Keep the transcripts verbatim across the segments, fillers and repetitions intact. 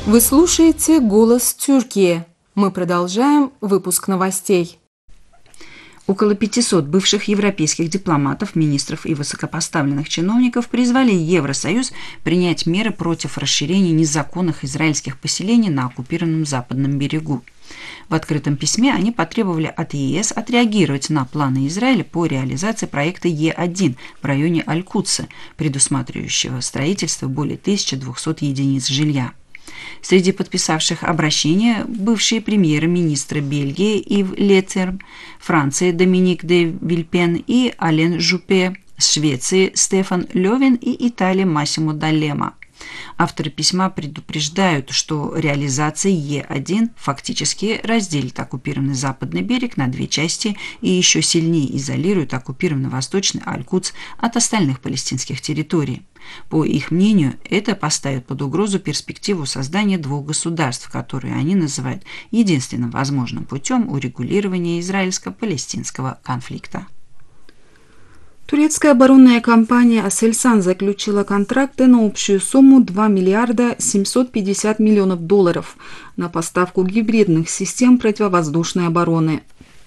Вы слушаете «Голос Тюркии». Мы продолжаем выпуск новостей. Около пятисот бывших европейских дипломатов, министров и высокопоставленных чиновников призвали Евросоюз принять меры против расширения незаконных израильских поселений на оккупированном западном берегу. В открытом письме они потребовали от ЕС отреагировать на планы Израиля по реализации проекта Е один в районе Аль-Кудса, предусматривающего строительство более тысячи двухсот единиц жилья. Среди подписавших обращение бывшие премьер-министры Бельгии Ив Летерм, Франции Доминик де Вильпен и Ален Жупе, Швеции Стефан Лёвин и Италии Массимо Даллема. Авторы письма предупреждают, что реализация Е один фактически разделит оккупированный западный берег на две части и еще сильнее изолирует оккупированный восточный Аль-Кудс от остальных палестинских территорий. По их мнению, это поставит под угрозу перспективу создания двух государств, которые они называют единственным возможным путем урегулирования израильско-палестинского конфликта. Турецкая оборонная компания «Аселсан» заключила контракты на общую сумму два миллиарда семьсот пятьдесят миллионов долларов на поставку гибридных систем противовоздушной обороны.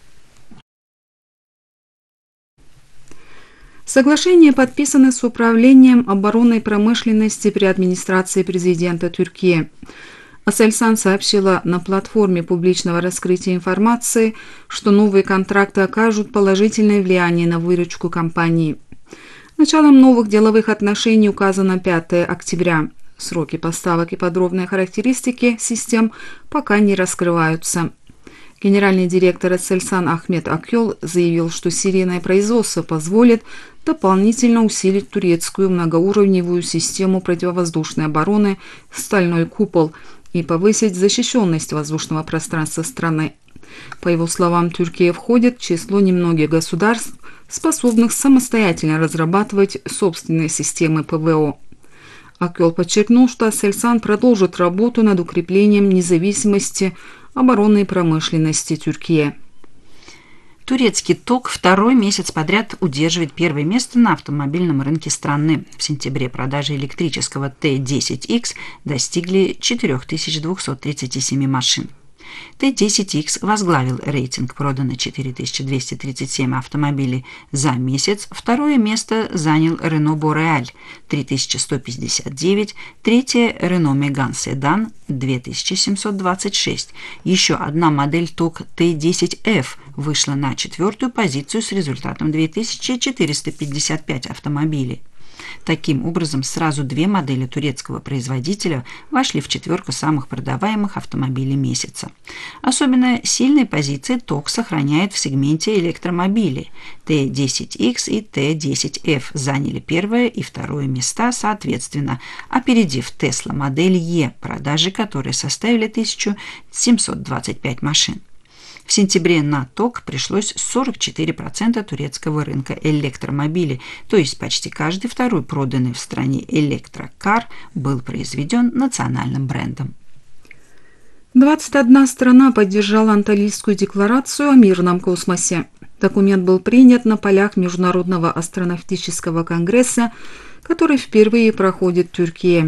Соглашение подписано с Управлением оборонной промышленности при администрации президента Турции. «Аселсан» сообщила на платформе публичного раскрытия информации, что новые контракты окажут положительное влияние на выручку компании. Началом новых деловых отношений указано пятое октября. Сроки поставок и подробные характеристики систем пока не раскрываются. Генеральный директор «Аселсан» Ахмед Акёл заявил, что серийное производство позволит дополнительно усилить турецкую многоуровневую систему противовоздушной обороны «Стальной купол» и повысить защищенность воздушного пространства страны. По его словам, Турция входит в число немногих государств, способных самостоятельно разрабатывать собственные системы ПВО. Акёл подчеркнул, что «Аселсан» продолжит работу над укреплением независимости оборонной промышленности Турции. Турецкий ТОК второй месяц подряд удерживает первое место на автомобильном рынке страны. В сентябре продажи электрического Т десять икс достигли четыре тысячи двести тридцать семь машин. Т десять икс возглавил рейтинг, продано четыре тысячи двести тридцать семь автомобилей за месяц. Второе место занял Renault Boreal – три тысячи сто пятьдесят девять, третье – Renault Megane Sedan – две тысячи семьсот двадцать шесть. Еще одна модель ТОК Т десять эф вышла на четвертую позицию с результатом две тысячи четыреста пятьдесят пять автомобилей. Таким образом, сразу две модели турецкого производителя вошли в четверку самых продаваемых автомобилей месяца. Особенно сильные позиции ТОК сохраняет в сегменте электромобилей. Т десять икс и Т десять эф заняли первое и второе места соответственно, опередив Tesla модель Е, продажи которой составили тысячу семьсот двадцать пять машин. В сентябре на ТОК пришлось сорок четыре процента турецкого рынка электромобилей, то есть почти каждый второй проданный в стране электрокар был произведен национальным брендом. двадцать одна страна поддержала Анталийскую декларацию о мирном космосе. Документ был принят на полях Международного астронавтического конгресса, который впервые проходит в Турции.